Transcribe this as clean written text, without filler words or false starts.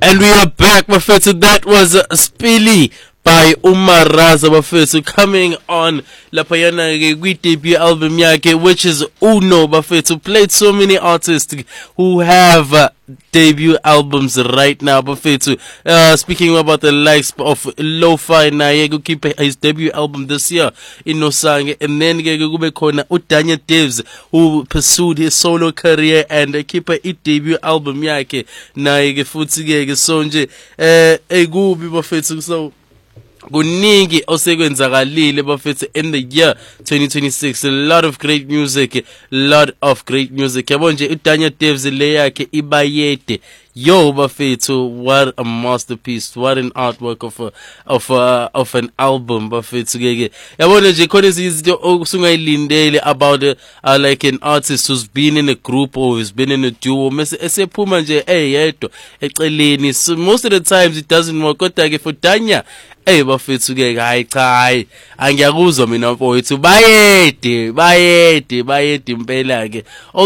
And we are back, bafethu. That was Spilly by Umaraza, bafethu, coming on laphayana kwi debut album yakhe, which is Uno, bafethu. Played so many artists who have debut albums right now, bafethu. Speaking about the likes of Lo-Fi, naye keep his debut album this year in Nosange, and then kube khona uDaniel Devs, who pursued his solo career and keep a debut album yakhe naye futhi ke so nje ekubi bafethu. So kuningi osekwenzakalile bafethu in the year 2026. A lot of great music, yabo nje uDaniel Devs le yakhe ibayede. Yo bafethu, what a masterpiece, what an artwork of an album bafethu keke. Yabo nje khona izinto osungayilindele about like an artist who's been in a group or who's been in a duo mase esephuma nje yedwa eceleni. So most of the times it doesn't work, kodwa ke for Danya bafethu ke hayi cha angiyakuzwa mina mfowethu bayede impela ke.